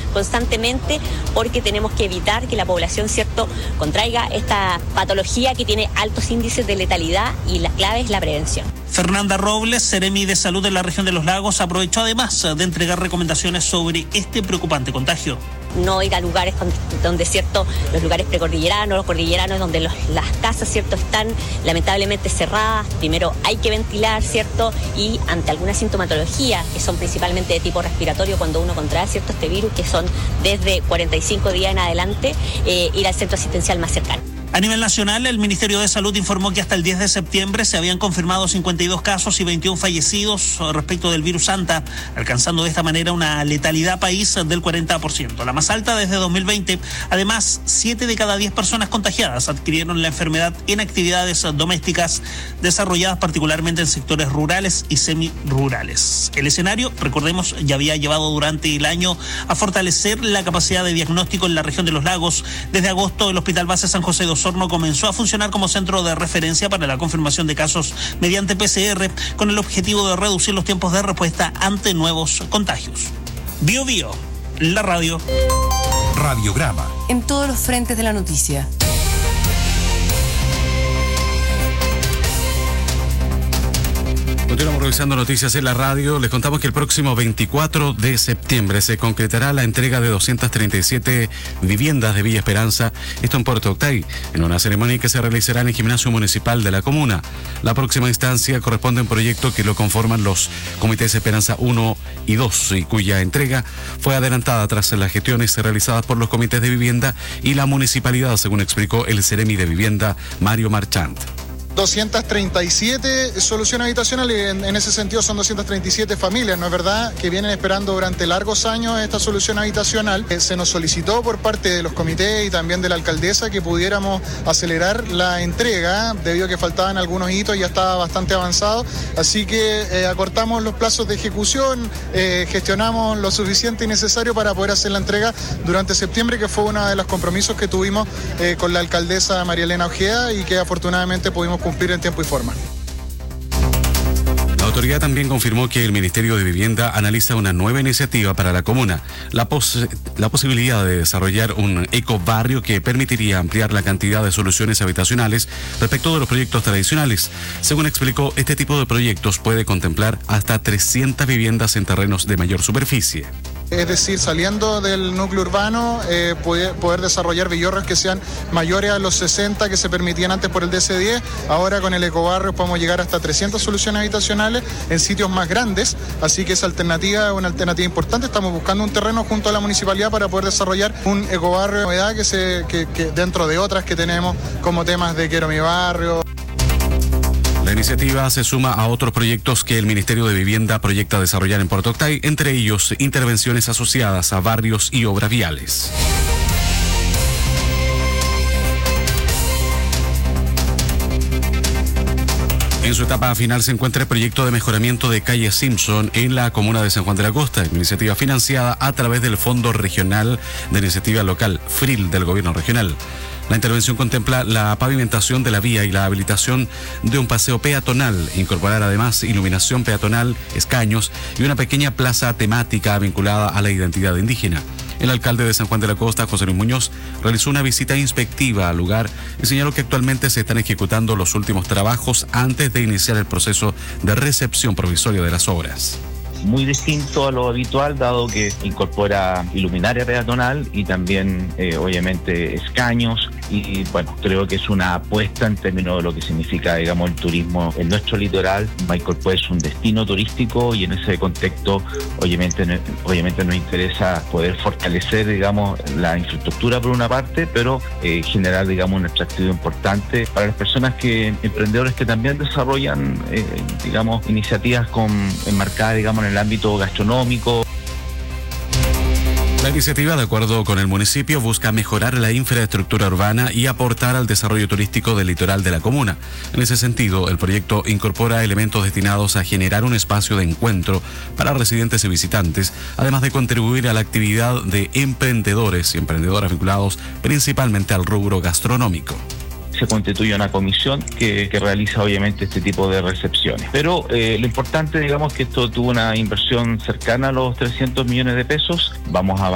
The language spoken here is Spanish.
constantemente, porque tenemos que evitar que la población, ¿cierto?, contraiga esta patología que tiene altos índices de letalidad, y la clave es la prevención. Fernanda Robles, Seremi de Salud de la región de Los Lagos, aprovechó además de entregar recomendaciones sobre este preocupante contagio. No ir a lugares donde, cierto, los lugares precordilleranos, los cordilleranos, donde las casas, cierto, están lamentablemente cerradas. Primero hay que ventilar, cierto, y ante alguna sintomatología, que son principalmente de tipo respiratorio, cuando uno contrae, cierto, este virus, que son desde 45 días en adelante, ir al centro asistencial más cercano. A nivel nacional, el Ministerio de Salud informó que hasta el 10 de septiembre se habían confirmado 52 casos y 21 fallecidos respecto del virus Santa, alcanzando de esta manera una letalidad país del 40%, la más alta desde 2020. Además, 7 de cada 10 personas contagiadas adquirieron la enfermedad en actividades domésticas desarrolladas particularmente en sectores rurales y semirurales. El escenario, recordemos, ya había llevado durante el año a fortalecer la capacidad de diagnóstico en la región de Los Lagos. Desde agosto, el Hospital Base San José de Osorno comenzó a funcionar como centro de referencia para la confirmación de casos mediante PCR, con el objetivo de reducir los tiempos de respuesta ante nuevos contagios. Bio Bio, la radio. Radiograma. En todos los frentes de la noticia. Continuamos revisando noticias en la radio. Les contamos que el próximo 24 de septiembre se concretará la entrega de 237 viviendas de Villa Esperanza, esto en Puerto Octay, en una ceremonia que se realizará en el gimnasio municipal de la comuna. La próxima instancia corresponde a un proyecto que lo conforman los comités Esperanza 1 y 2, y cuya entrega fue adelantada tras las gestiones realizadas por los comités de vivienda y la municipalidad, según explicó el Seremi de Vivienda, Mario Marchant. 237 soluciones habitacionales, en ese sentido son 237 familias, ¿no es verdad?, que vienen esperando durante largos años esta solución habitacional. Se nos solicitó por parte de los comités y también de la alcaldesa que pudiéramos acelerar la entrega, debido a que faltaban algunos hitos y ya estaba bastante avanzado, así que acortamos los plazos de ejecución, gestionamos lo suficiente y necesario para poder hacer la entrega durante septiembre, que fue uno de los compromisos que tuvimos con la alcaldesa María Elena Ojeda, y que afortunadamente pudimos cumplir en tiempo y forma. La autoridad también confirmó que el Ministerio de Vivienda analiza una nueva iniciativa para la comuna, la posibilidad de desarrollar un ecobarrio que permitiría ampliar la cantidad de soluciones habitacionales respecto de los proyectos tradicionales. Según explicó, este tipo de proyectos puede contemplar hasta 300 viviendas en terrenos de mayor superficie. Es decir, saliendo del núcleo urbano, poder desarrollar villorrios que sean mayores a los 60 que se permitían antes por el DC10. Ahora con el ecobarrio podemos llegar hasta 300 soluciones habitacionales en sitios más grandes, así que esa alternativa es una alternativa importante. Estamos buscando un terreno junto a la municipalidad para poder desarrollar un ecobarrio de novedad que dentro de otras que tenemos, como temas de Quiero mi barrio. La iniciativa se suma a otros proyectos que el Ministerio de Vivienda proyecta desarrollar en Puerto Octay, entre ellos intervenciones asociadas a barrios y obras viales. En su etapa final se encuentra el proyecto de mejoramiento de calle Simpson en la comuna de San Juan de la Costa, iniciativa financiada a través del Fondo Regional de Iniciativa Local, FRIL, del Gobierno Regional. La intervención contempla la pavimentación de la vía y la habilitación de un paseo peatonal, incorporar además iluminación peatonal, escaños y una pequeña plaza temática vinculada a la identidad indígena. El alcalde de San Juan de la Costa, José Luis Muñoz, realizó una visita inspectiva al lugar y señaló que actualmente se están ejecutando los últimos trabajos antes de iniciar el proceso de recepción provisoria de las obras. Muy distinto a lo habitual, dado que incorpora iluminaria peatonal y también obviamente escaños, y bueno, creo que es una apuesta en términos de lo que significa, digamos, el turismo en nuestro litoral. Maicol es un destino turístico y en ese contexto obviamente nos interesa poder fortalecer, digamos, la infraestructura por una parte, pero generar, digamos, un atractivo importante para las personas emprendedores que también desarrollan, digamos, iniciativas enmarcadas, digamos, en el ámbito gastronómico. La iniciativa, de acuerdo con el municipio, busca mejorar la infraestructura urbana y aportar al desarrollo turístico del litoral de la comuna. En ese sentido, el proyecto incorpora elementos destinados a generar un espacio de encuentro para residentes y visitantes, además de contribuir a la actividad de emprendedores y emprendedoras vinculados principalmente al rubro gastronómico. Se constituye una comisión que realiza obviamente este tipo de recepciones. Pero lo importante, digamos, que esto tuvo una inversión cercana a los 300 millones de pesos. Vamos a